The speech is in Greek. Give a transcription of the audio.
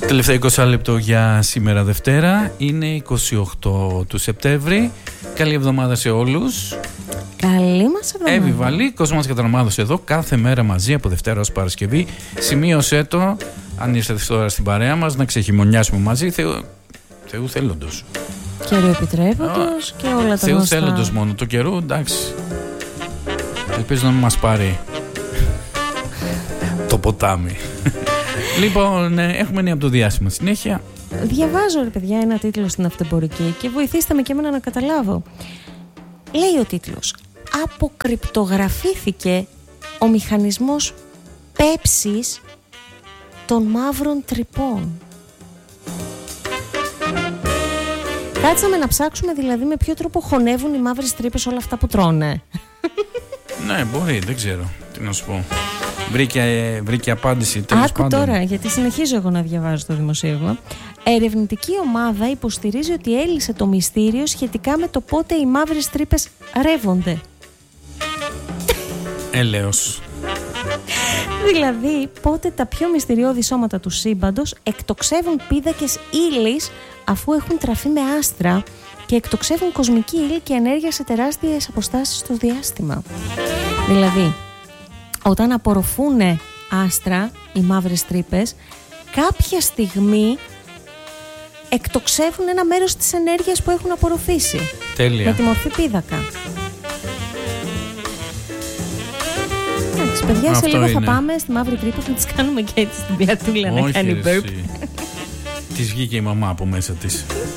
Τελευταίο 20 λεπτό για σήμερα Δευτέρα. Είναι 28 του Σεπτέμβρη. Καλή εβδομάδα σε όλους. Καλή μας εβδομάδα. Εύη Βαλή, Κόσμος Κατανομάδος εδώ, κάθε μέρα μαζί από Δευτέρα ως Παρασκευή. Σημείωσέ το, αν ήρθατε τώρα στην παρέα μας, να ξεχειμονιάσουμε μαζί. Θεού θέλοντος. Καιρού επιτρέποντος και όλα τα Θεού γνωστά. θέλοντος μόνο. Το καιρού, εντάξει. Ελπίζω να μην μας πάρει το ποτάμι. Λοιπόν, έχουμε νέα από το διάσημα συνέχεια. Διαβάζω, ρε παιδιά, ένα τίτλο στην Αυτεμπορική και βοηθήστε με και εμένα να καταλάβω. Λέει ο τίτλος: αποκρυπτογραφήθηκε ο μηχανισμός πέψης των μαύρων τρυπών. Κάτσαμε να ψάξουμε δηλαδή με ποιο τρόπο χωνεύουν οι μαύρες τρύπες όλα αυτά που τρώνε. Ναι, μπορεί, δεν ξέρω. Τι να σου πω. Βρήκε απάντηση. Άκου τώρα, γιατί συνεχίζω εγώ να διαβάζω το δημοσίευμα. Ερευνητική ομάδα υποστηρίζει ότι έλυσε το μυστήριο σχετικά με το πότε οι μαύρες τρύπες ρεύονται. Έλεος. Δηλαδή, πότε τα πιο μυστηριώδη σώματα του σύμπαντος εκτοξεύουν πίδακες ύλης αφού έχουν τραφεί με άστρα και εκτοξεύουν κοσμική ύλη και ενέργεια σε τεράστιες αποστάσεις στο διάστημα. Δηλαδή, όταν απορροφούν άστρα οι μαύρες τρύπες, κάποια στιγμή εκτοξεύουν ένα μέρος της ενέργειας που έχουν απορροφήσει. Τέλεια. Με τη μορφή πίδακα. Εντάξει, παιδιά, σε λίγο θα πάμε στη μαύρη τρύπα, θα τις κάνουμε και έτσι στην πιατούλα να κάνει μπέρπ. Της βγήκε η μαμά από μέσα της.